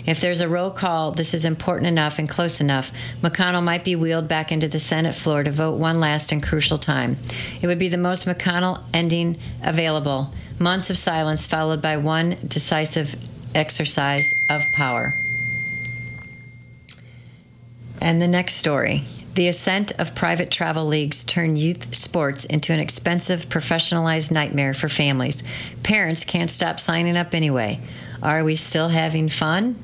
If there's a roll call, this is important enough and close enough, McConnell might be wheeled back into the Senate floor to vote one last and crucial time. It would be the most McConnell ending available. Months of silence followed by one decisive exercise of power. And the next story. The ascent of private travel leagues turned youth sports into an expensive, professionalized nightmare for families. Parents can't stop signing up anyway. Are we still having fun?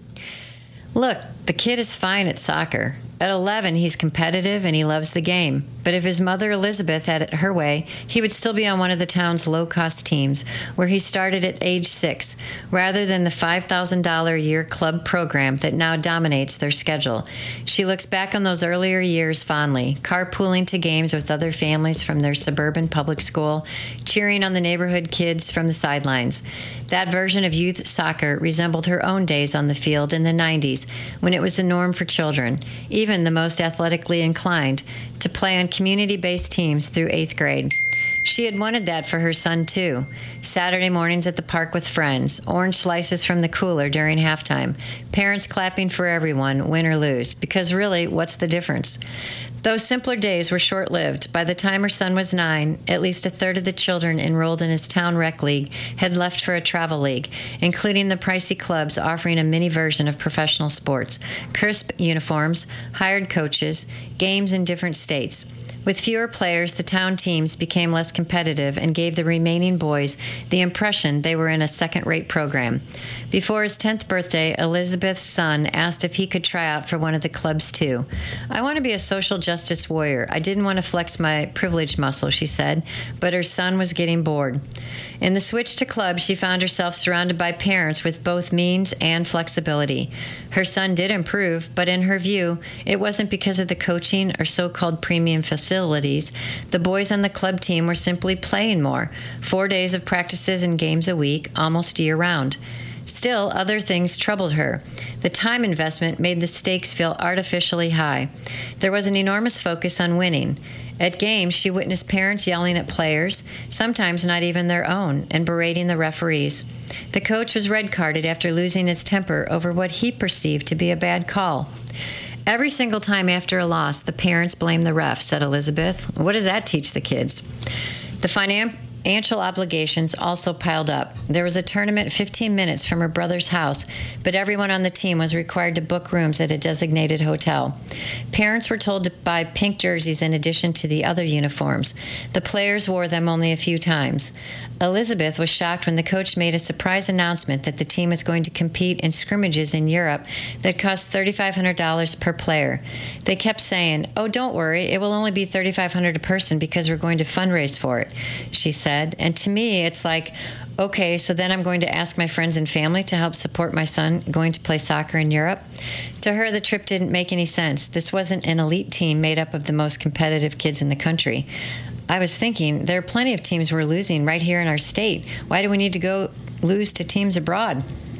Look, the kid is fine at soccer. At 11, he's competitive and he loves the game. But if his mother Elizabeth had it her way, he would still be on one of the town's low-cost teams, where he started at age 6, rather than the $5,000 a year club program that now dominates their schedule. She looks back on those earlier years fondly, carpooling to games with other families from their suburban public school, cheering on the neighborhood kids from the sidelines. That version of youth soccer resembled her own days on the field in the 90s, when it was the norm for children, even the most athletically inclined, to play on community-based teams through 8th grade. She had wanted that for her son, too. Saturday mornings at the park with friends, orange slices from the cooler during halftime, parents clapping for everyone, win or lose, because really, what's the difference? Those simpler days were short-lived. By the time her son was 9, at least a third of the children enrolled in his town rec league had left for a travel league, including the pricey clubs offering a mini version of professional sports, crisp uniforms, hired coaches, games in different states. With fewer players, the town teams became less competitive and gave the remaining boys the impression they were in a second-rate program. Before his 10th birthday, Elizabeth's son asked if he could try out for one of the clubs too. "I want to be a social justice warrior. I didn't want to flex my privilege muscle," she said, but her son was getting bored. In the switch to clubs, she found herself surrounded by parents with both means and flexibility. Her son did improve, but in her view, it wasn't because of the coaching or so-called premium facilities. The boys on the club team were simply playing more, 4 days of practices and games a week, almost year-round. Still, other things troubled her. The time investment made the stakes feel artificially high. There was an enormous focus on winning. At games, she witnessed parents yelling at players, sometimes not even their own, and berating the referees. The coach was red-carded after losing his temper over what he perceived to be a bad call. "Every single time after a loss, the parents blame the ref," said Elizabeth. "What does that teach the kids?" The financial obligations also piled up. There was a tournament 15 minutes from her brother's house, but everyone on the team was required to book rooms at a designated hotel. Parents were told to buy pink jerseys in addition to the other uniforms. The players wore them only a few times. Elizabeth was shocked when the coach made a surprise announcement that the team was going to compete in scrimmages in Europe that cost $3,500 per player. They kept saying, "Oh, don't worry, it will only be $3,500 a person because we're going to fundraise for it," she said. And to me, it's like, okay, so then I'm going to ask my friends and family to help support my son going to play soccer in Europe? To her, the trip didn't make any sense. This wasn't an elite team made up of the most competitive kids in the country. I was thinking, there are plenty of teams we're losing right here in our state. Why do we need to go lose to teams abroad?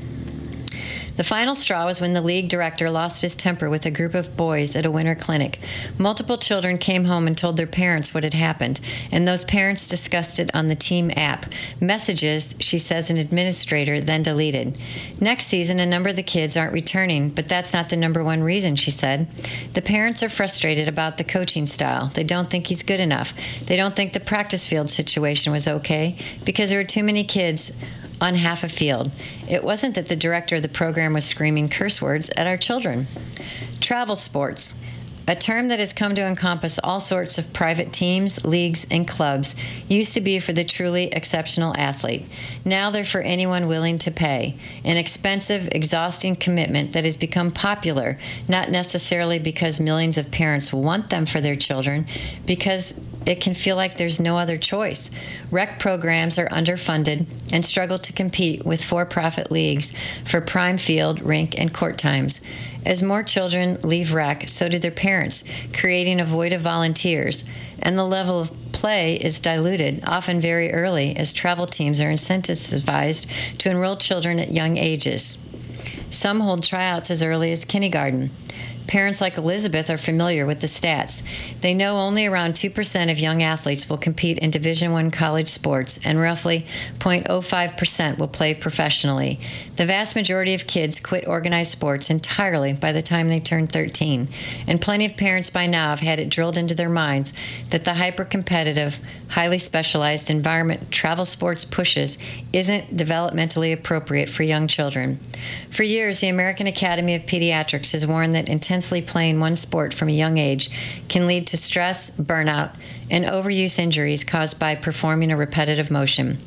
The final straw was when the league director lost his temper with a group of boys at a winter clinic. Multiple children came home and told their parents what had happened, and those parents discussed it on the team app. Messages, she says an administrator, then deleted. Next season, a number of the kids aren't returning, but that's not the number one reason, she said. The parents are frustrated about the coaching style. They don't think he's good enough. They don't think the practice field situation was okay because there were too many kids on half a field. It wasn't that the director of the program was screaming curse words at our children. Travel sports, a term that has come to encompass all sorts of private teams, leagues, and clubs, used to be for the truly exceptional athlete. Now they're for anyone willing to pay. An expensive, exhausting commitment that has become popular, not necessarily because millions of parents want them for their children, because it can feel like there's no other choice. Rec programs are underfunded and struggle to compete with for-profit leagues for prime field, rink, and court times. As more children leave rec, so do their parents, creating a void of volunteers, and the level of play is diluted, often very early, as travel teams are incentivized to enroll children at young ages. Some hold tryouts as early as kindergarten. Parents like Elizabeth are familiar with the stats. They know only around 2% of young athletes will compete in Division I college sports, and roughly 0.05% will play professionally. The vast majority of kids quit organized sports entirely by the time they turn 13, and plenty of parents by now have had it drilled into their minds that the hyper-competitive, highly specialized environment travel sports pushes isn't developmentally appropriate for young children. For years, the American Academy of Pediatrics has warned that intensely playing one sport from a young age can lead to stress, burnout, and overuse injuries caused by performing a repetitive motion.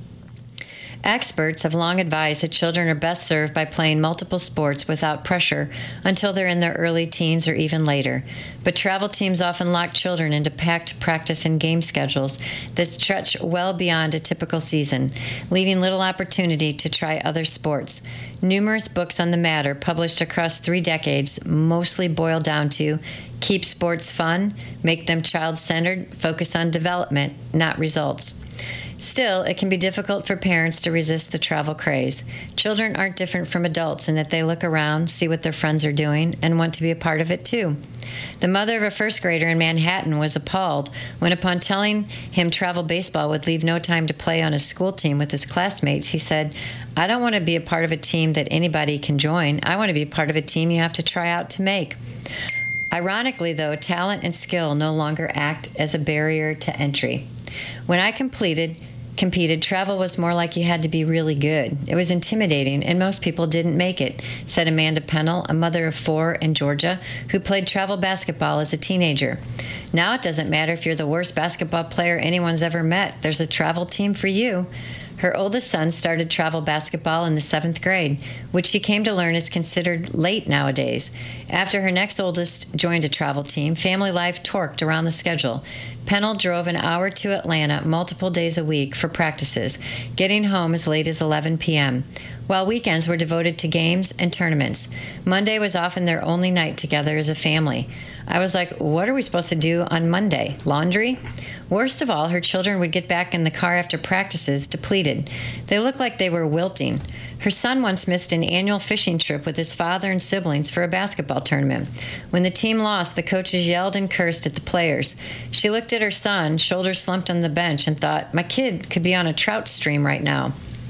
Experts have long advised that children are best served by playing multiple sports without pressure until they're in their early teens or even later. But travel teams often lock children into packed practice and game schedules that stretch well beyond a typical season, leaving little opportunity to try other sports. Numerous books on the matter, published across 3 decades, mostly boil down to keep sports fun, make them child-centered, focus on development, not results. Still, it can be difficult for parents to resist the travel craze. Children aren't different from adults in that they look around, see what their friends are doing, and want to be a part of it too. The mother of a first grader in Manhattan was appalled when, upon telling him travel baseball would leave no time to play on his school team with his classmates, he said, "I don't want to be a part of a team that anybody can join. I want to be a part of a team you have to try out to make." Ironically, though, talent and skill no longer act as a barrier to entry. When I competed, travel was more like you had to be really good. It was intimidating, and most people didn't make it, said Amanda Pennell, a mother of 4 in Georgia, who played travel basketball as a teenager. Now it doesn't matter if you're the worst basketball player anyone's ever met. There's a travel team for you. Her oldest son started travel basketball in the 7th grade, which she came to learn is considered late nowadays. After her next oldest joined a travel team, family life torqued around the schedule. Pennell drove an hour to Atlanta multiple days a week for practices, getting home as late as 11 p.m., while weekends were devoted to games and tournaments. Monday was often their only night together as a family. I was like, what are we supposed to do on Monday? Laundry? Worst of all, her children would get back in the car after practices, depleted. They looked like they were wilting. Her son once missed an annual fishing trip with his father and siblings for a basketball tournament. When the team lost, the coaches yelled and cursed at the players. She looked at her son, shoulders slumped on the bench, and thought, my kid could be on a trout stream right now.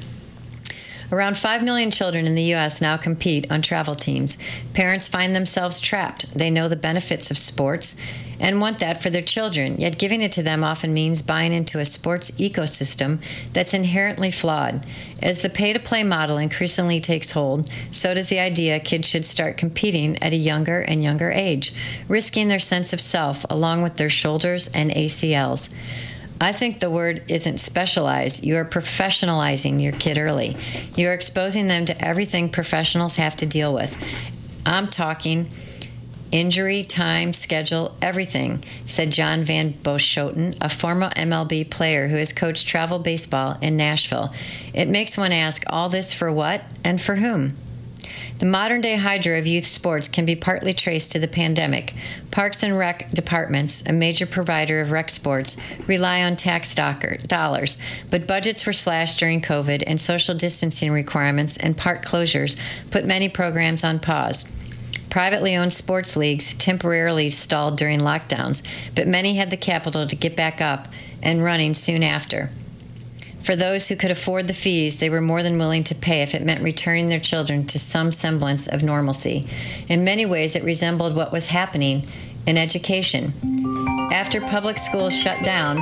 Around 5 million children in the U.S. now compete on travel teams. Parents find themselves trapped. They know the benefits of sports and want that for their children, yet giving it to them often means buying into a sports ecosystem that's inherently flawed. As the pay-to-play model increasingly takes hold, so does the idea kids should start competing at a younger and younger age, risking their sense of self along with their shoulders and ACLs. I think the word isn't specialized. You are professionalizing your kid early. You are exposing them to everything professionals have to deal with. I'm talking injury, time, schedule, everything, said John Van Boschoten, a former MLB player who has coached travel baseball in Nashville. It makes one ask, all this for what and for whom? The modern-day hydra of youth sports can be partly traced to the pandemic. Parks and Rec departments, a major provider of rec sports, rely on tax dollars, but budgets were slashed during COVID, and social distancing requirements and park closures put many programs on pause. Privately owned sports leagues temporarily stalled during lockdowns, but many had the capital to get back up and running soon after. For those who could afford the fees, they were more than willing to pay if it meant returning their children to some semblance of normalcy. In many ways, it resembled what was happening in education. After public schools shut down,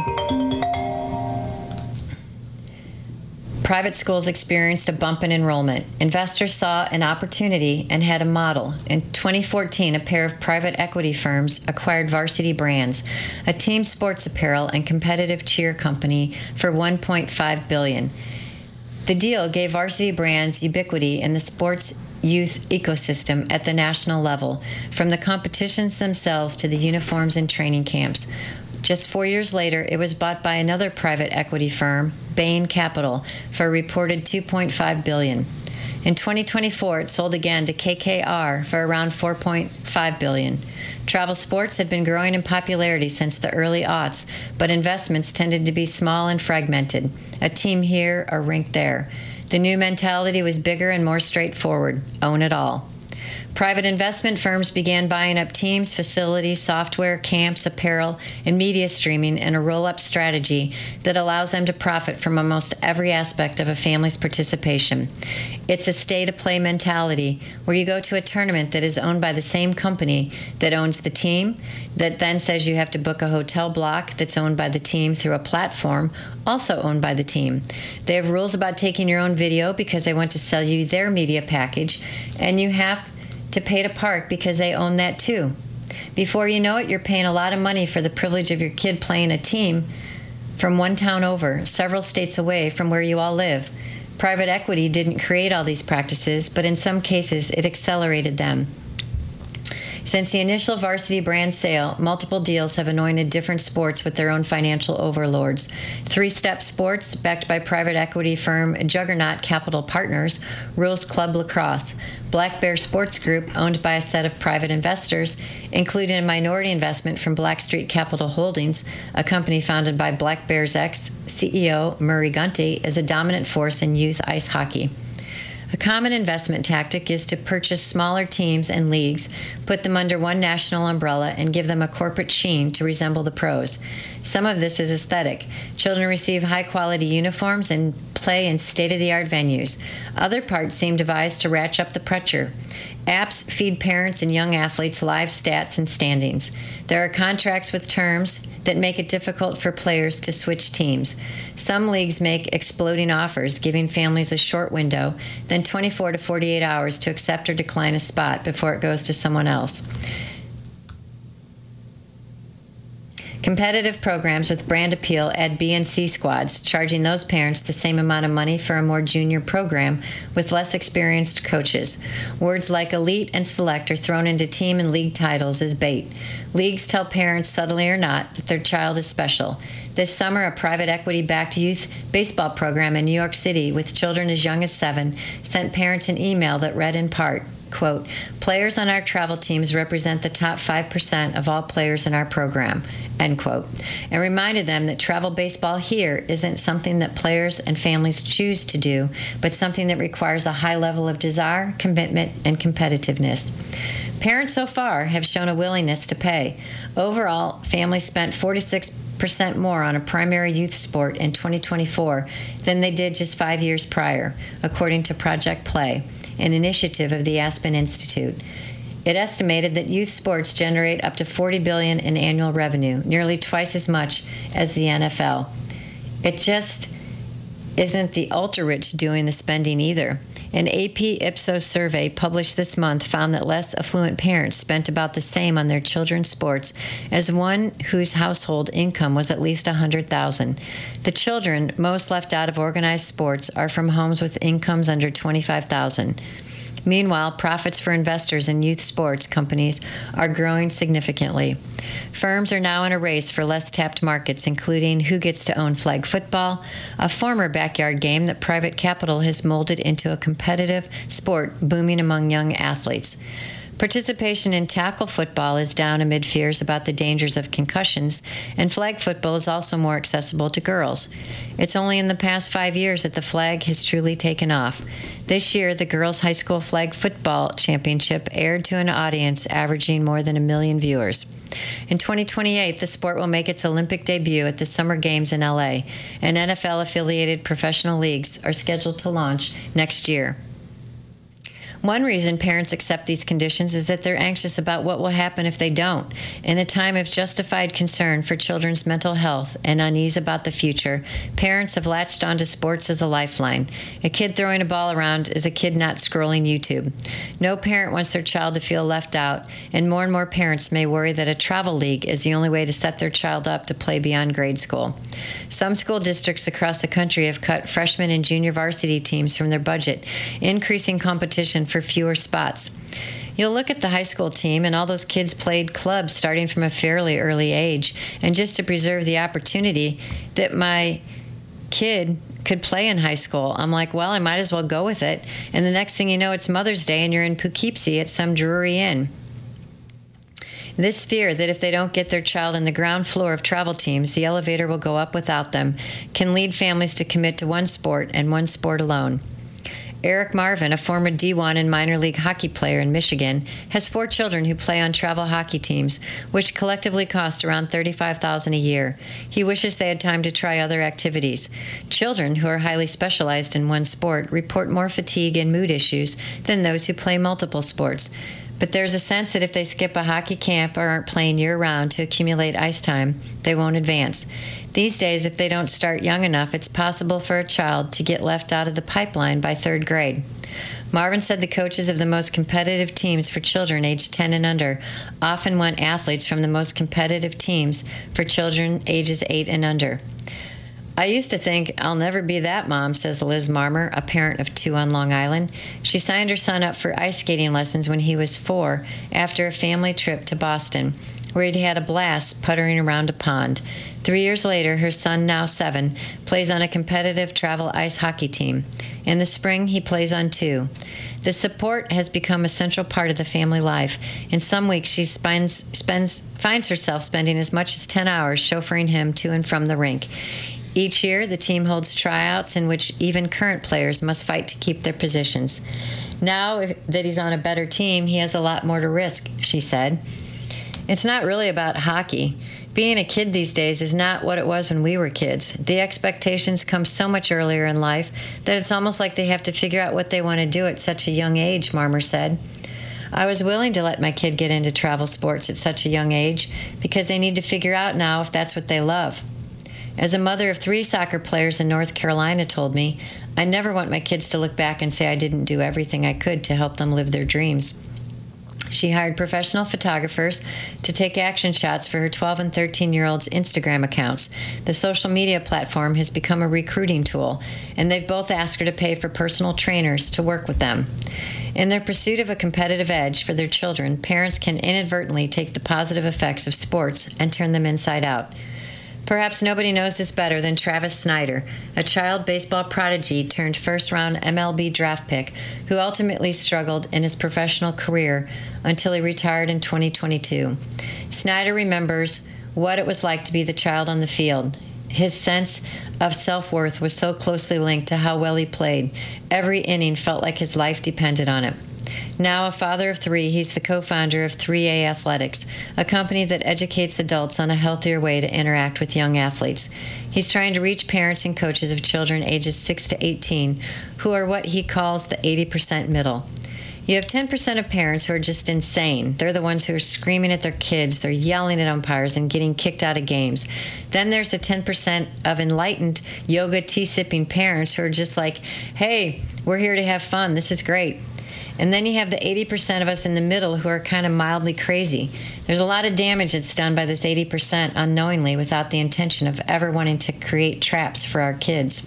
private schools experienced a bump in enrollment. Investors saw an opportunity and had a model. In 2014, a pair of private equity firms acquired Varsity Brands, a team sports apparel and competitive cheer company, for $1.5 billion. The deal gave Varsity Brands ubiquity in the sports youth ecosystem at the national level, from the competitions themselves to the uniforms and training camps. Just 4 years later, it was bought by another private equity firm, Bain Capital, for a reported $2.5 billion. In 2024, it sold again to KKR for around $4.5 billion. Travel sports had been growing in popularity since the early aughts, but investments tended to be small and fragmented, a team here, a rink there. The new mentality was bigger and more straightforward: own it all. Private investment firms began buying up teams, facilities, software, camps, apparel, and media streaming in a roll-up strategy that allows them to profit from almost every aspect of a family's participation. It's a stay-to-play mentality where you go to a tournament that is owned by the same company that owns the team, that then says you have to book a hotel block that's owned by the team through a platform also owned by the team. They have rules about taking your own video because they want to sell you their media package, and you have to pay to park because they own that too. Before you know it, you're paying a lot of money for the privilege of your kid playing a team from one town over, several states away from where you all live. Private equity didn't create all these practices, but in some cases it accelerated them. Since the initial varsity brand sale, multiple deals have anointed different sports with their own financial overlords. Three Step Sports, backed by private equity firm Juggernaut Capital Partners, rules Club Lacrosse. Black Bear Sports Group, owned by a set of private investors, including a minority investment from Blackstreet Capital Holdings, a company founded by Black Bear's ex-CEO Murray Gunty, is a dominant force in youth ice hockey. A common investment tactic is to purchase smaller teams and leagues, put them under one national umbrella, and give them a corporate sheen to resemble the pros. Some of this is aesthetic. Children receive high-quality uniforms and play in state-of-the-art venues. Other parts seem devised to ratchet up the pressure. Apps feed parents and young athletes live stats and standings. There are contracts with terms that make it difficult for players to switch teams. Some leagues make exploding offers, giving families a short window, then 24 to 48 hours to accept or decline a spot before it goes to someone else. Competitive programs with brand appeal add B and C squads, charging those parents the same amount of money for a more junior program with less experienced coaches. Words like elite and select are thrown into team and league titles as bait. Leagues tell parents, subtly or not, that their child is special. This summer, a private equity-backed youth baseball program in New York City with children as young as 7 sent parents an email that read in part, quote, "Players on our travel teams represent the top 5% of all players in our program," end quote, and reminded them that travel baseball here isn't something that players and families choose to do, but something that requires a high level of desire, commitment, and competitiveness. Parents so far have shown a willingness to pay. Overall, families spent 46% more on a primary youth sport in 2024 than they did just 5 years prior, according to Project Play, an initiative of the Aspen Institute. It estimated that youth sports generate up to $40 billion in annual revenue, nearly twice as much as the NFL. It just isn't the ultra-rich doing the spending either. An AP Ipsos survey published this month found that less affluent parents spent about the same on their children's sports as one whose household income was at least $100,000. The children most left out of organized sports are from homes with incomes under $25,000. Meanwhile, profits for investors in youth sports companies are growing significantly. Firms are now in a race for less tapped markets, including who gets to own flag football, a former backyard game that private capital has molded into a competitive sport booming among young athletes. Participation in tackle football is down amid fears about the dangers of concussions, and flag football is also more accessible to girls. It's only in the past 5 years that the flag has truly taken off. This year, the Girls High School Flag Football Championship aired to an audience averaging more than 1 million viewers. In 2028, the sport will make its Olympic debut at the Summer Games in LA, and NFL-affiliated professional leagues are scheduled to launch next year. One reason parents accept these conditions is that they're anxious about what will happen if they don't. In a time of justified concern for children's mental health and unease about the future, parents have latched onto sports as a lifeline. A kid throwing a ball around is a kid not scrolling YouTube. No parent wants their child to feel left out, and more parents may worry that a travel league is the only way to set their child up to play beyond grade school. Some school districts across the country have cut freshman and junior varsity teams from their budget, increasing competition for fewer spots. You'll look at the high school team, and all those kids played clubs starting from a fairly early age, and just to preserve the opportunity that my kid could play in high school, I'm like, well, I might as well go with it. And the next thing you know, it's Mother's Day and you're in Poughkeepsie at some Drury Inn. This fear that if they don't get their child on the ground floor of travel teams, the elevator will go up without them, can lead families to commit to one sport and one sport alone. Eric Marvin, a former D1 and minor league hockey player in Michigan, has 4 children who play on travel hockey teams, which collectively cost around $35,000 a year. He wishes they had time to try other activities. Children who are highly specialized in one sport report more fatigue and mood issues than those who play multiple sports. But there's a sense that if they skip a hockey camp or aren't playing year-round to accumulate ice time, they won't advance. These days, if they don't start young enough, it's possible for a child to get left out of the pipeline by 3rd grade. Marvin said the coaches of the most competitive teams for children aged 10 and under often want athletes from the most competitive teams for children ages 8 and under. I used to think, I'll never be that mom, says Liz Marmer, a parent of 2 on Long Island. She signed her son up for ice skating lessons when he was 4 after a family trip to Boston, where he'd had a blast puttering around a pond. 3 years later, her son, now 7, plays on a competitive travel ice hockey team. In the spring, he plays on 2. The support has become a central part of the family life. In some weeks, she finds herself spending as much as 10 hours chauffeuring him to and from the rink. Each year, the team holds tryouts in which even current players must fight to keep their positions. Now that he's on a better team, he has a lot more to risk, she said. It's not really about hockey. Being a kid these days is not what it was when we were kids. The expectations come so much earlier in life that it's almost like they have to figure out what they want to do at such a young age, Marmer said. I was willing to let my kid get into travel sports at such a young age because they need to figure out now if that's what they love. As a mother of 3 soccer players in North Carolina told me, I never want my kids to look back and say I didn't do everything I could to help them live their dreams. She hired professional photographers to take action shots for her 12 and 13-year-olds' Instagram accounts. The social media platform has become a recruiting tool, and they've both asked her to pay for personal trainers to work with them. In their pursuit of a competitive edge for their children, parents can inadvertently take the positive effects of sports and turn them inside out. Perhaps nobody knows this better than Travis Snyder, a child baseball prodigy turned first-round MLB draft pick who ultimately struggled in his professional career until he retired in 2022. Snyder remembers what it was like to be the child on the field. His sense of self-worth was so closely linked to how well he played. Every inning felt like his life depended on it. Now a father of 3, he's the co-founder of 3A Athletics, a company that educates adults on a healthier way to interact with young athletes. He's trying to reach parents and coaches of children ages 6 to 18 who are what he calls the 80% middle. You have 10% of parents who are just insane. They're the ones who are screaming at their kids, they're yelling at umpires and getting kicked out of games. Then there's the 10% of enlightened yoga tea-sipping parents who are just like, hey, we're here to have fun, this is great. And then you have the 80% of us in the middle who are kind of mildly crazy. There's a lot of damage that's done by this 80% unknowingly without the intention of ever wanting to create traps for our kids.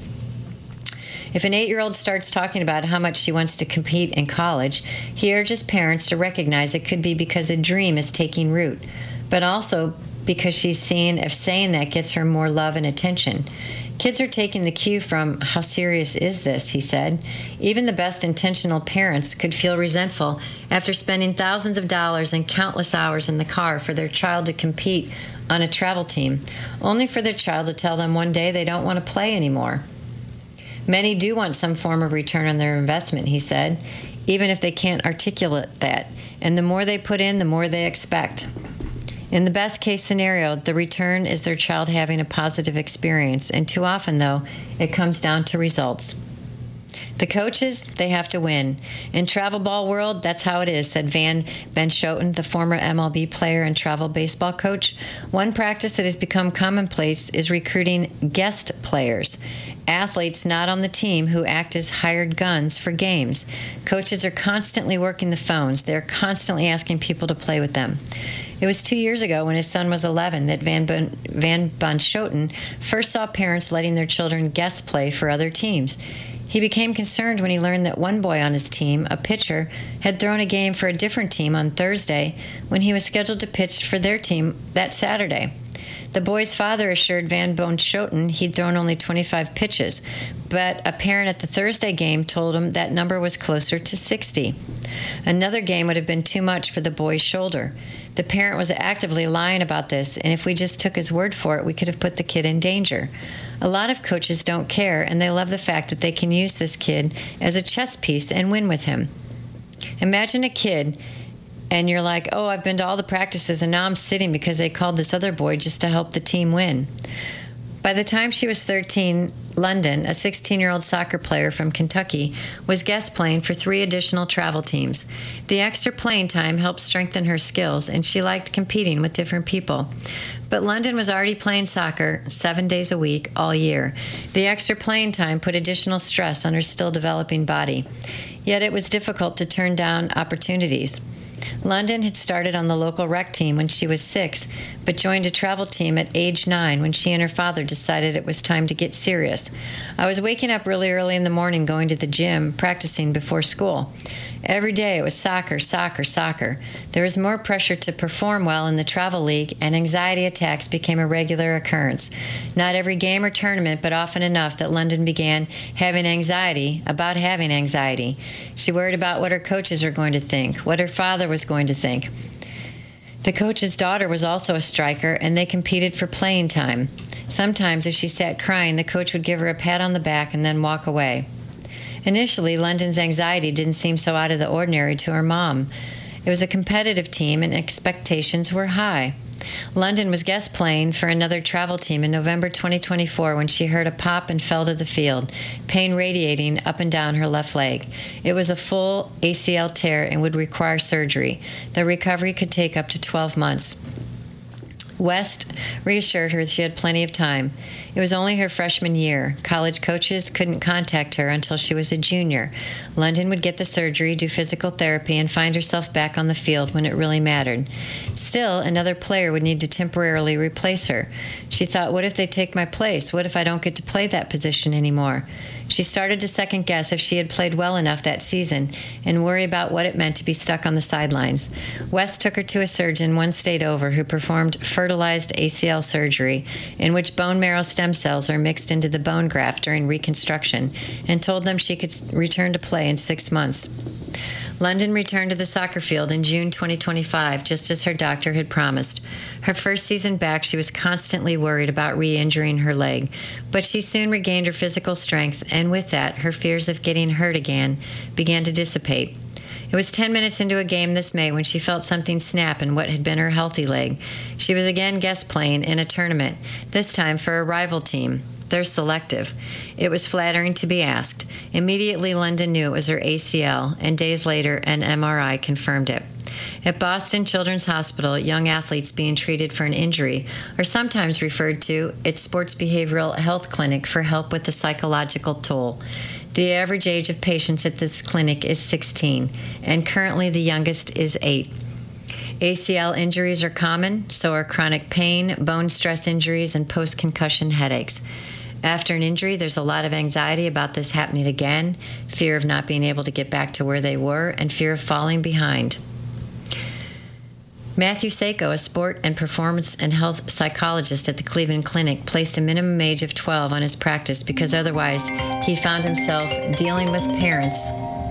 If an 8-year-old starts talking about how much she wants to compete in college, he urges parents to recognize it could be because a dream is taking root, but also because she's seeing if saying that gets her more love and attention. Kids are taking the cue from, how serious is this, he said. Even the best intentional parents could feel resentful after spending thousands of dollars and countless hours in the car for their child to compete on a travel team, only for their child to tell them one day they don't want to play anymore. Many do want some form of return on their investment, he said, even if they can't articulate that. And the more they put in, the more they expect. In the best case scenario, the return is their child having a positive experience, and too often, though, it comes down to results. The coaches, they have to win. In travel ball world, that's how it is, said Van Benschoten, the former MLB player and travel baseball coach. One practice that has become commonplace is recruiting guest players, athletes not on the team who act as hired guns for games. Coaches are constantly working the phones. They're constantly asking people to play with them. It was 2 years ago when his son was 11 that Van Benschoten first saw parents letting their children guest play for other teams. He became concerned when he learned that one boy on his team, a pitcher, had thrown a game for a different team on Thursday when he was scheduled to pitch for their team that Saturday. The boy's father assured Van Benschoten he'd thrown only 25 pitches, but a parent at the Thursday game told him that number was closer to 60. Another game would have been too much for the boy's shoulder. The parent was actively lying about this, and if we just took his word for it, we could have put the kid in danger. A lot of coaches don't care, and they love the fact that they can use this kid as a chess piece and win with him. Imagine a kid, and you're like, oh, I've been to all the practices, and now I'm sitting because they called this other boy just to help the team win. By the time she was 13, London, a 16-year-old soccer player from Kentucky, was guest playing for 3 additional travel teams. The extra playing time helped strengthen her skills, and she liked competing with different people. But London was already playing soccer 7 days a week all year. The extra playing time put additional stress on her still developing body. Yet it was difficult to turn down opportunities. London had started on the local rec team when she was 6, but joined a travel team at age 9 when she and her father decided it was time to get serious. I was waking up really early in the morning going to the gym, practicing before school. Every day it was soccer, soccer, soccer. There was more pressure to perform well in the travel league, and anxiety attacks became a regular occurrence. Not every game or tournament, but often enough that London began having anxiety about having anxiety. She worried about what her coaches were going to think, what her father was going to think. The coach's daughter was also a striker, and they competed for playing time. Sometimes, if she sat crying, the coach would give her a pat on the back and then walk away. Initially, London's anxiety didn't seem so out of the ordinary to her mom. It was a competitive team, and expectations were high. London was guest playing for another travel team in November 2024 when she heard a pop and fell to the field, pain radiating up and down her left leg. It was a full ACL tear and would require surgery. The recovery could take up to 12 months. West reassured her she had plenty of time. It was only her freshman year. College coaches couldn't contact her until she was a junior. London would get the surgery, do physical therapy, and find herself back on the field when it really mattered. Still, another player would need to temporarily replace her. She thought, what if they take my place? What if I don't get to play that position anymore? She started to second guess if she had played well enough that season and worry about what it meant to be stuck on the sidelines. West took her to a surgeon 1 state over who performed fertilized ACL surgery, in which bone marrow stem cells are mixed into the bone graft during reconstruction, and told them she could return to play in 6 months. London returned to the soccer field in June 2025, just as her doctor had promised. Her first season back, she was constantly worried about re-injuring her leg, but she soon regained her physical strength, and with that, her fears of getting hurt again began to dissipate. It was 10 minutes into a game this May when she felt something snap in what had been her healthy leg. She was again guest playing in a tournament, this time for a rival team. They're selective. It was flattering to be asked. Immediately, London knew it was her ACL, and days later, an MRI confirmed it. At Boston Children's Hospital, young athletes being treated for an injury are sometimes referred to its sports behavioral health clinic for help with the psychological toll. The average age of patients at this clinic is 16, and currently the youngest is 8. ACL injuries are common, so are chronic pain, bone stress injuries, and post-concussion headaches. After an injury, there's a lot of anxiety about this happening again, fear of not being able to get back to where they were, and fear of falling behind. Matthew Sako, a sport and performance and health psychologist at the Cleveland Clinic, placed a minimum age of 12 on his practice because otherwise he found himself dealing with parents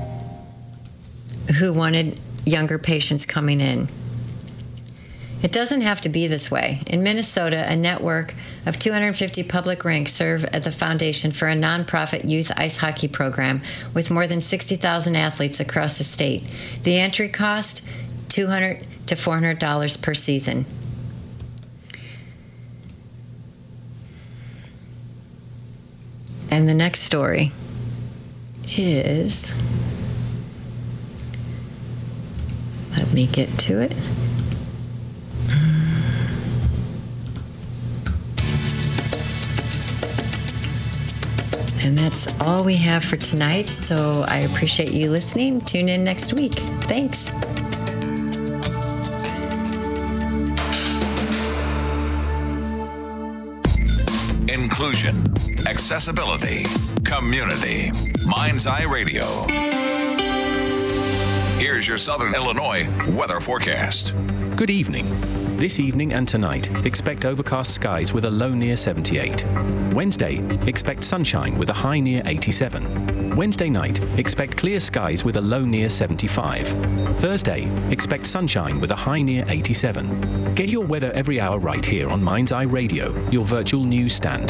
who wanted younger patients coming in. It doesn't have to be this way. In Minnesota, a network of 250 public rinks serve at the foundation for a nonprofit youth ice hockey program with more than 60,000 athletes across the state. The entry cost, $200 to $400 per season. And the next story is, let me get to it. And that's all we have for tonight, so I appreciate you listening. Tune in next week. Thanks. Inclusion, accessibility, community. Mind's Eye Radio. Here's your Southern Illinois weather forecast. Good evening. This evening and tonight, expect overcast skies with a low near 78. Wednesday, expect sunshine with a high near 87. Wednesday night, expect clear skies with a low near 75. Thursday, expect sunshine with a high near 87. Get your weather every hour right here on Mind's Eye Radio, your virtual news stand.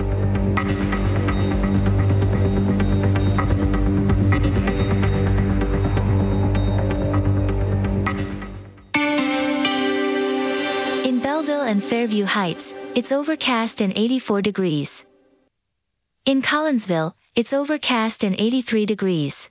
And Fairview Heights, it's overcast and 84 degrees. In Collinsville, it's overcast and 83 degrees.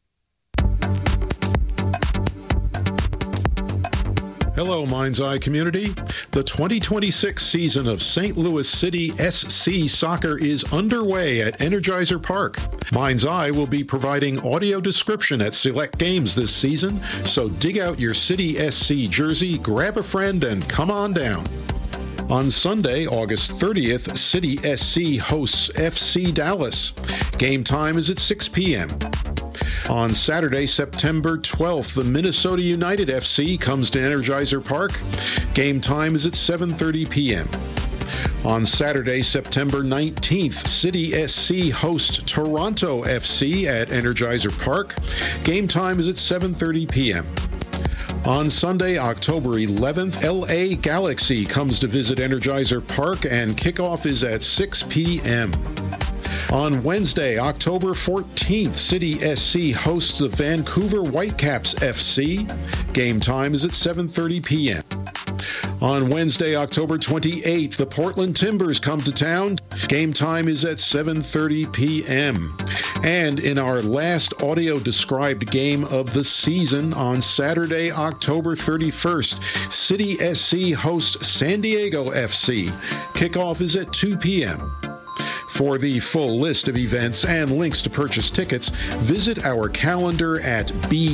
Hello, Mind's Eye community. The 2026 season of St. Louis City SC Soccer is underway at Energizer Park. Mind's Eye will be providing audio description at select games this season, so dig out your City SC jersey, grab a friend, and come on down. On Sunday, August 30th, City SC hosts FC Dallas. Game time is at 6 p.m. On Saturday, September 12th, the Minnesota United FC comes to Energizer Park. Game time is at 7:30 p.m. On Saturday, September 19th, City SC hosts Toronto FC at Energizer Park. Game time is at 7:30 p.m. On Sunday, October 11th, LA Galaxy comes to visit Energizer Park, and kickoff is at 6 p.m. On Wednesday, October 14th, City SC hosts the Vancouver Whitecaps FC. Game time is at 7:30 p.m. On Wednesday, October 28th, the Portland Timbers come to town. Game time is at 7:30 p.m. And in our last audio-described game of the season, on Saturday, October 31st, City SC hosts San Diego FC. Kickoff is at 2 p.m. For the full list of events and links to purchase tickets, visit our calendar at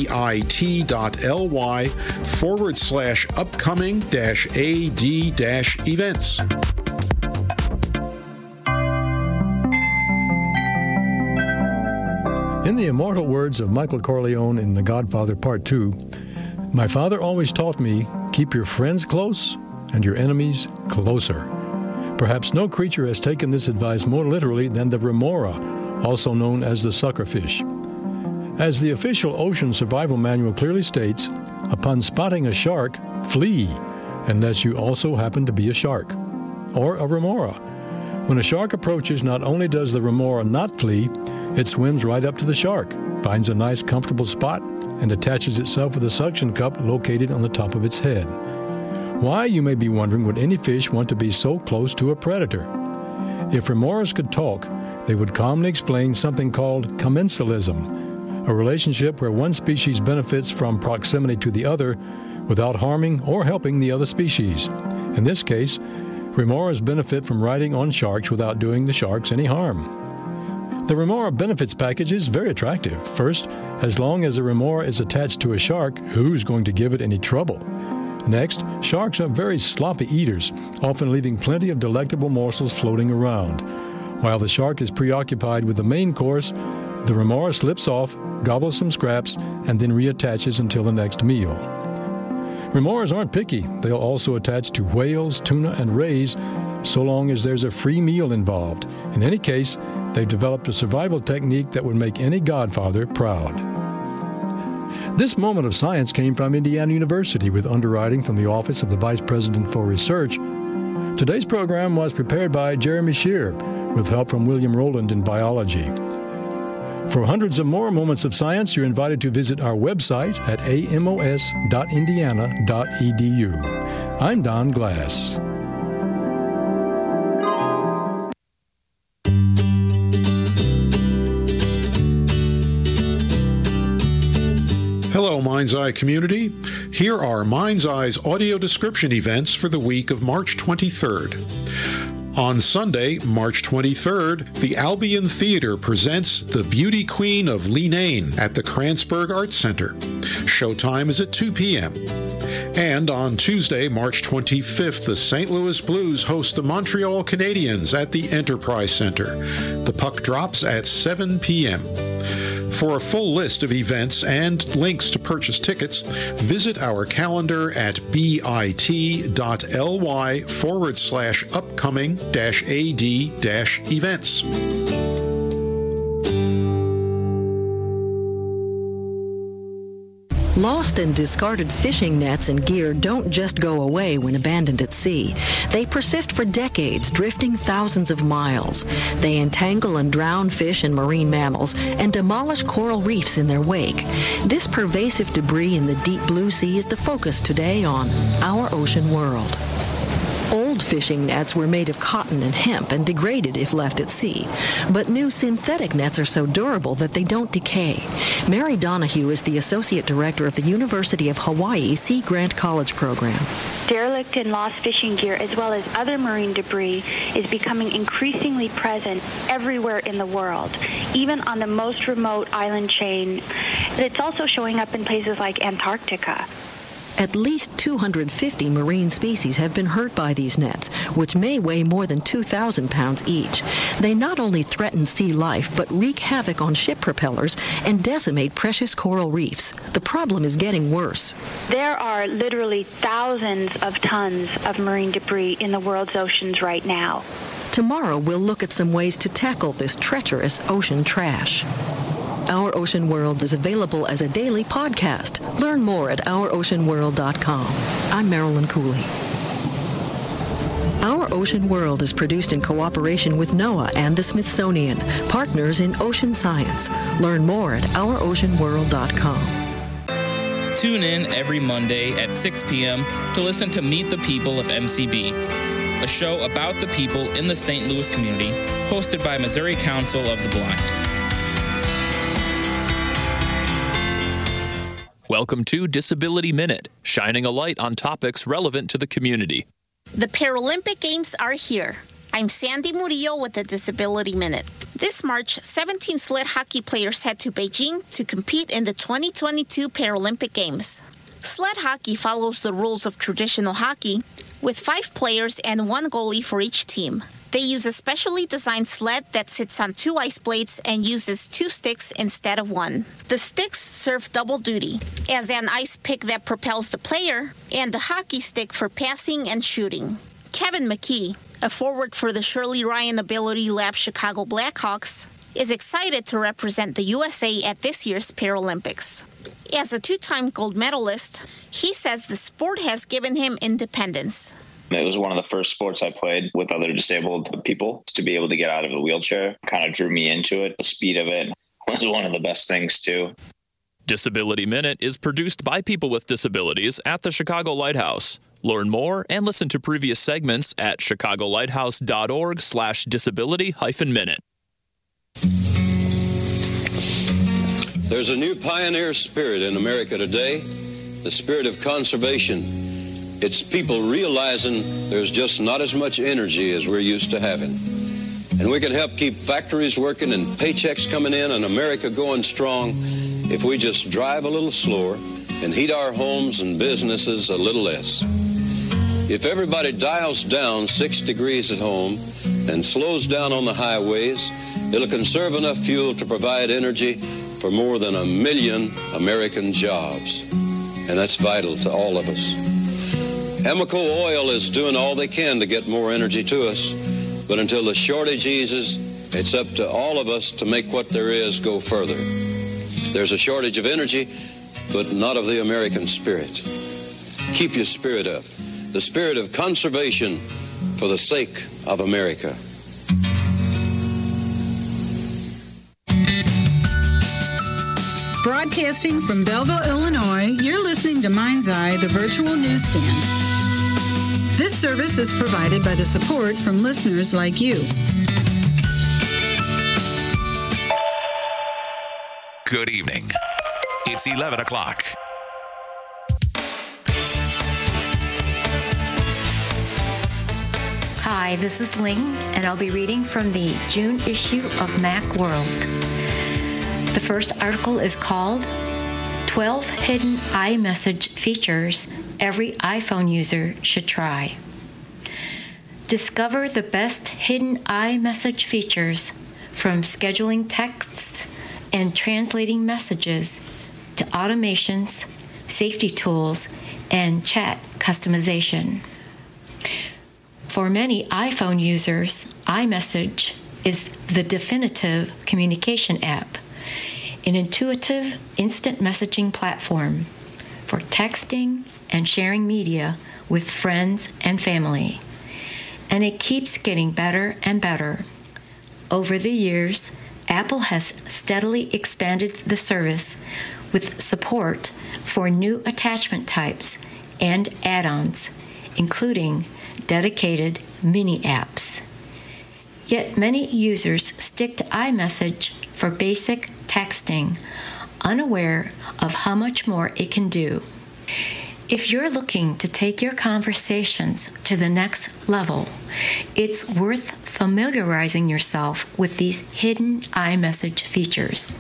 bit.ly/upcoming-ad-events. In the immortal words of Michael Corleone in The Godfather Part 2, my father always taught me, keep your friends close and your enemies closer. Perhaps no creature has taken this advice more literally than the remora, also known as the suckerfish. As the official ocean survival manual clearly states, upon spotting a shark, flee, unless you also happen to be a shark, or a remora. When a shark approaches, not only does the remora not flee, it swims right up to the shark, finds a nice comfortable spot, and attaches itself with a suction cup located on the top of its head. Why, you may be wondering, would any fish want to be so close to a predator? If remoras could talk, they would calmly explain something called commensalism, a relationship where one species benefits from proximity to the other without harming or helping the other species. In this case, remoras benefit from riding on sharks without doing the sharks any harm. The remora benefits package is very attractive. First, as long as a remora is attached to a shark, who's going to give it any trouble? Next, sharks are very sloppy eaters, often leaving plenty of delectable morsels floating around. While the shark is preoccupied with the main course, the remora slips off, gobbles some scraps, and then reattaches until the next meal. Remoras aren't picky. They'll also attach to whales, tuna, and rays, so long as there's a free meal involved. In any case, they've developed a survival technique that would make any godfather proud. This moment of science came from Indiana University with underwriting from the Office of the Vice President for Research. Today's program was prepared by Jeremy Shear with help from William Rowland in biology. For hundreds of more moments of science, you're invited to visit our website at amos.indiana.edu. I'm Don Glass. Hello, Mind's Eye community. Here are Mind's Eye's audio description events for the week of March 23rd. On Sunday, March 23rd, the Albion Theater presents The Beauty Queen of Leenane at the Kranzberg Arts Center. Showtime is at 2 p.m. And on Tuesday, March 25th, the St. Louis Blues host the Montreal Canadiens at the Enterprise Center. The puck drops at 7 p.m. For a full list of events and links to purchase tickets, visit our calendar at bit.ly/upcoming-ad-events. Lost and discarded fishing nets and gear don't just go away when abandoned at sea. They persist for decades, drifting thousands of miles. They entangle and drown fish and marine mammals and demolish coral reefs in their wake. This pervasive debris in the deep blue sea is the focus today on Our Ocean World. Old fishing nets were made of cotton and hemp and degraded if left at sea. But new synthetic nets are so durable that they don't decay. Mary Donahue is the Associate Director of the University of Hawaii Sea Grant College Program. Derelict and lost fishing gear, as well as other marine debris, is becoming increasingly present everywhere in the world, even on the most remote island chain. But it's also showing up in places like Antarctica. At least 250 marine species have been hurt by these nets, which may weigh more than 2,000 pounds each. They not only threaten sea life, but wreak havoc on ship propellers and decimate precious coral reefs. The problem is getting worse. There are literally thousands of tons of marine debris in the world's oceans right now. Tomorrow, we'll look at some ways to tackle this treacherous ocean trash. Our Ocean World is available as a daily podcast. Learn more at ouroceanworld.com. I'm Marilyn Cooley. Our Ocean World is produced in cooperation with NOAA and the Smithsonian, partners in ocean science. Learn more at ouroceanworld.com. Tune in every Monday at 6 p.m. to listen to Meet the People of MCB, a show about the people in the St. Louis community, hosted by Missouri Council of the Blind. Welcome to Disability Minute, shining a light on topics relevant to the community. The Paralympic Games are here. I'm Sandy Murillo with the Disability Minute. This March, 17 sled hockey players head to Beijing to compete in the 2022 Paralympic Games. Sled hockey follows the rules of traditional hockey, with 5 players and 1 goalie for each team. They use a specially designed sled that sits on 2 ice blades and uses 2 sticks instead of 1. The sticks serve double duty, as an ice pick that propels the player and a hockey stick for passing and shooting. Kevin McKee, a forward for the Shirley Ryan Ability Lab Chicago Blackhawks, is excited to represent the USA at this year's Paralympics. As a 2-time gold medalist, he says the sport has given him independence. It was one of the first sports I played with other disabled people. To be able to get out of the wheelchair kind of drew me into it. The speed of it was one of the best things, too. Disability Minute is produced by people with disabilities at the Chicago Lighthouse. Learn more and listen to previous segments at chicagolighthouse.org/disability-minute. There's a new pioneer spirit in America today, the spirit of conservation. It's people realizing there's just not as much energy as we're used to having. And we can help keep factories working and paychecks coming in and America going strong if we just drive a little slower and heat our homes and businesses a little less. If everybody dials down 6 degrees at home and slows down on the highways, it'll conserve enough fuel to provide energy for more than 1 million American jobs. And that's vital to all of us. Amoco Oil is doing all they can to get more energy to us, but until the shortage eases, it's up to all of us to make what there is go further. There's a shortage of energy, but not of the American spirit. Keep your spirit up, the spirit of conservation for the sake of America. Broadcasting from Belleville, Illinois, you're listening to Mind's Eye, the virtual newsstand. This service is provided by the support from listeners like you. Good evening. It's 11 o'clock. Hi, this is Ling, and I'll be reading from the June issue of Macworld. The first article is called 12 Hidden iMessage Features Every iPhone User Should Try. Discover the best hidden iMessage features, from scheduling texts and translating messages to automations, safety tools, and chat customization. For many iPhone users, iMessage is the definitive communication app, an intuitive instant messaging platform for texting and sharing media with friends and family. And it keeps getting better and better. Over the years, Apple has steadily expanded the service with support for new attachment types and add-ons, including dedicated mini apps. Yet many users stick to iMessage for basic texting, unaware of how much more it can do. If you're looking to take your conversations to the next level, it's worth familiarizing yourself with these hidden iMessage features.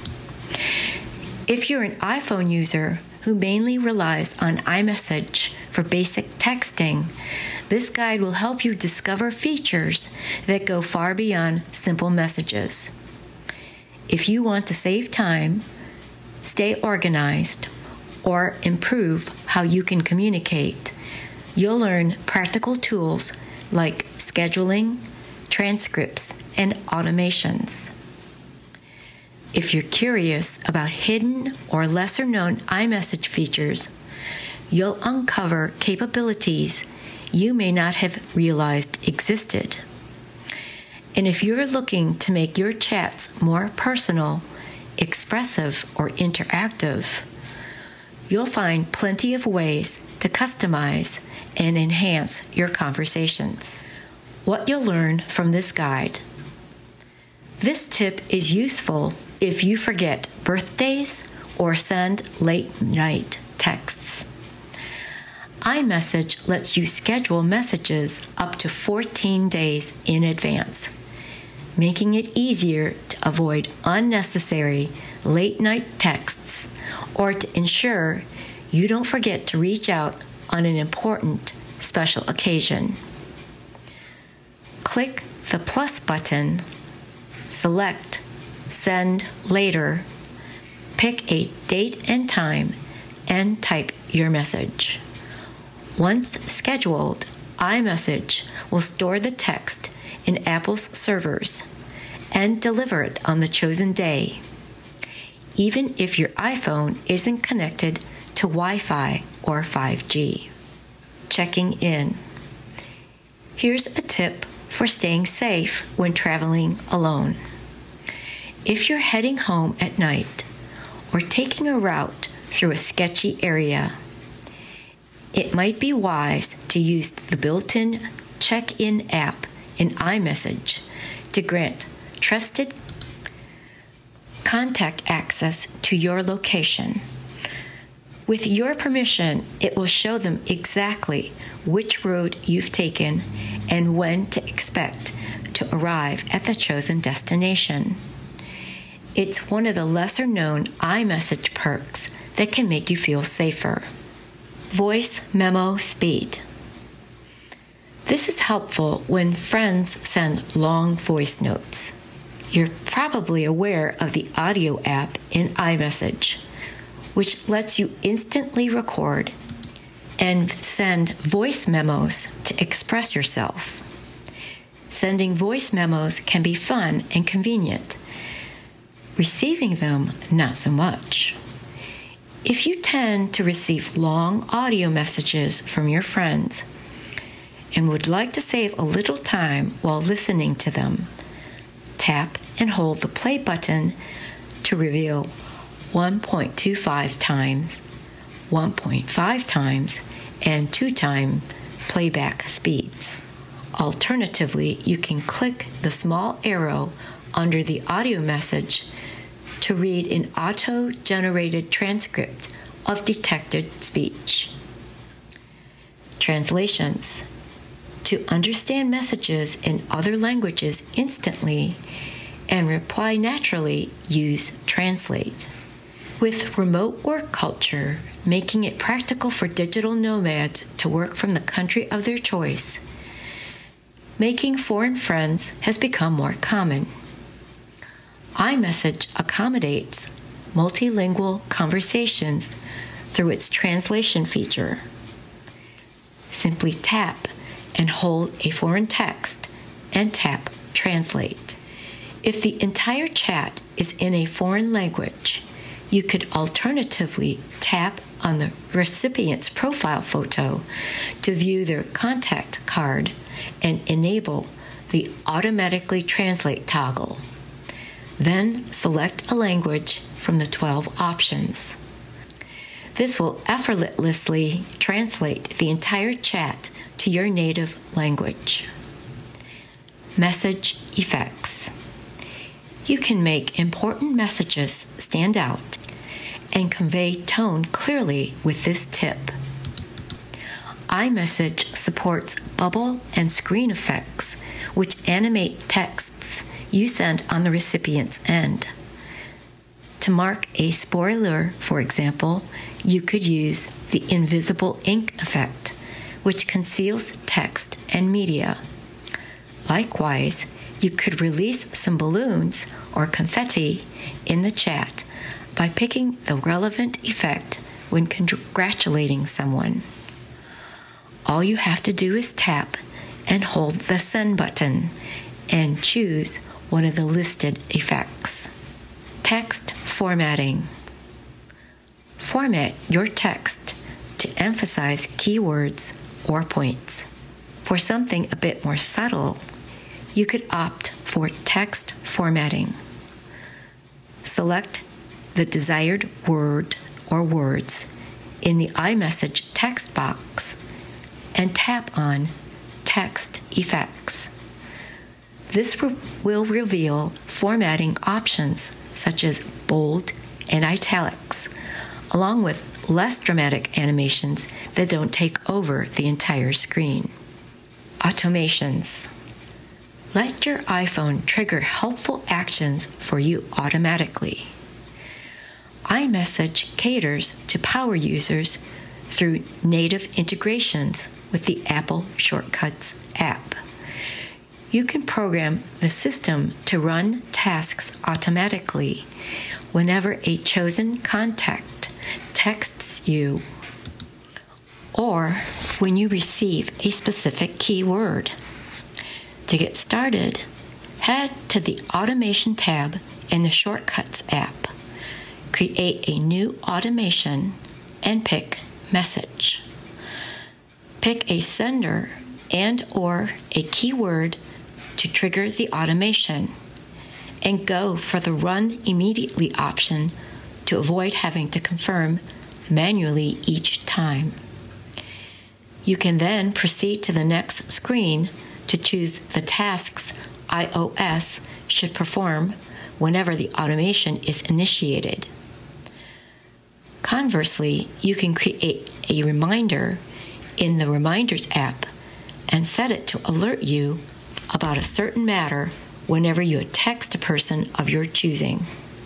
If you're an iPhone user who mainly relies on iMessage for basic texting, this guide will help you discover features that go far beyond simple messages. If you want to save time, stay organized, or improve how you can communicate, you'll learn practical tools like scheduling, transcripts, and automations. If you're curious about hidden or lesser-known iMessage features, you'll uncover capabilities you may not have realized existed. And if you're looking to make your chats more personal, expressive, or interactive, you'll find plenty of ways to customize and enhance your conversations. What you'll learn from this guide. This tip is useful if you forget birthdays or send late-night texts. iMessage lets you schedule messages up to 14 days in advance, making it easier to avoid unnecessary late-night texts or to ensure you don't forget to reach out on an important special occasion. Click the plus button, select Send Later, pick a date and time, and type your message. Once scheduled, iMessage will store the text in Apple's servers and deliver it on the chosen day, even if your iPhone isn't connected to Wi-Fi or 5G. Checking in. Here's a tip for staying safe when traveling alone. If you're heading home at night or taking a route through a sketchy area, it might be wise to use the built-in check-in app in iMessage to grant trusted contact access to your location. With your permission, it will show them exactly which road you've taken and when to expect to arrive at the chosen destination. It's one of the lesser-known iMessage perks that can make you feel safer. Voice memo speed. This is helpful when friends send long voice notes. You're probably aware of the audio app in iMessage, which lets you instantly record and send voice memos to express yourself. Sending voice memos can be fun and convenient. Receiving them, not so much. If you tend to receive long audio messages from your friends and would like to save a little time while listening to them, tap and hold the play button to reveal 1.25 times, 1.5 times, and 2 time playback speeds. Alternatively, you can click the small arrow under the audio message to read an auto-generated transcript of detected speech. Translations. To understand messages in other languages instantly and reply naturally, use Translate. With remote work culture making it practical for digital nomads to work from the country of their choice, making foreign friends has become more common. iMessage accommodates multilingual conversations through its translation feature. Simply tap and hold a foreign text and tap Translate. If the entire chat is in a foreign language, you could alternatively tap on the recipient's profile photo to view their contact card and enable the Automatically Translate toggle. Then select a language from the 12 options. This will effortlessly translate the entire chat to your native language. Message effects. You can make important messages stand out and convey tone clearly with this tip. iMessage supports bubble and screen effects, which animate texts you send on the recipient's end. To mark a spoiler, for example, you could use the invisible ink effect, which conceals text and media. Likewise, you could release some balloons or confetti in the chat by picking the relevant effect when congratulating someone. All you have to do is tap and hold the send button and choose one of the listed effects. Text formatting. Format your text to emphasize keywords or points. For something a bit more subtle, you could opt for text formatting. Select the desired word or words in the iMessage text box and tap on Text Effects. This will reveal formatting options such as bold and italics, along with less dramatic animations that don't take over the entire screen. Automations. Let your iPhone trigger helpful actions for you automatically. iMessage caters to power users through native integrations with the Apple Shortcuts app. You can program the system to run tasks automatically whenever a chosen contact texts you or when you receive a specific keyword. To get started, head to the Automation tab in the Shortcuts app. Create a new automation and pick Message. Pick a sender and/or a keyword to trigger the automation, and go for the Run Immediately option to avoid having to confirm manually each time. You can then proceed to the next screen to choose the tasks iOS should perform whenever the automation is initiated. Conversely, you can create a reminder in the Reminders app and set it to alert you about a certain matter whenever you text a person of your choosing.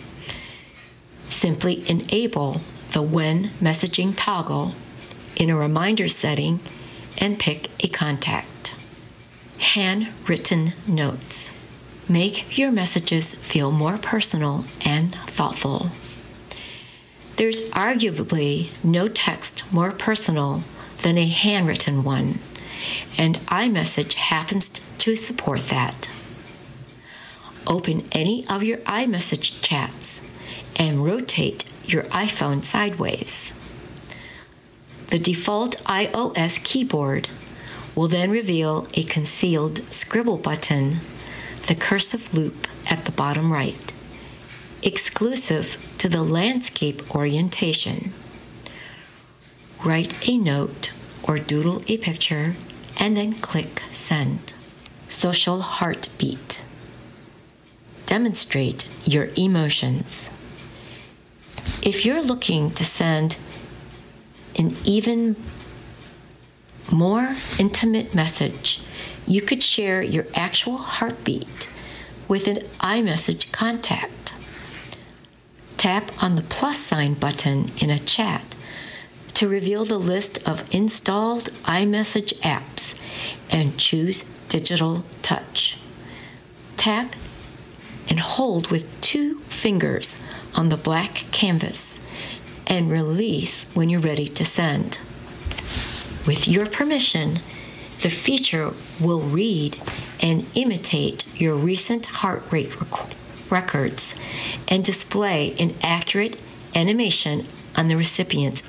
Simply enable the When Messaging toggle in a reminder setting and pick a contact. Handwritten notes. Make your messages feel more personal and thoughtful. There's arguably no text more personal than a handwritten one, and iMessage happens to support that. Open any of your iMessage chats and rotate your iPhone sideways. The default iOS keyboard will then reveal a concealed scribble button, the cursive loop at the bottom right, exclusive to the landscape orientation. Write a note or doodle a picture and then click Send. Social heartbeat. Demonstrate your emotions. If you're looking to send an even more intimate message, you could share your actual heartbeat with an iMessage contact. Tap on the plus sign button in a chat to reveal the list of installed iMessage apps and choose Digital Touch. Tap and hold with 2 fingers on the black canvas and release when you're ready to send. With your permission, the feature will read and imitate your recent heart rate records and display an accurate animation on the recipient's